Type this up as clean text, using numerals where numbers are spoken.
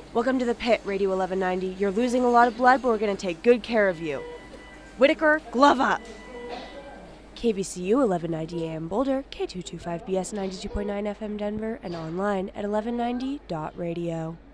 Welcome to the pit, Radio 1190. You're losing a lot of blood, but we're going to take good care of you. Whitaker, glove up! KVCU 1190 AM Boulder, K225BS 92.9 FM Denver, and online at 1190.radio.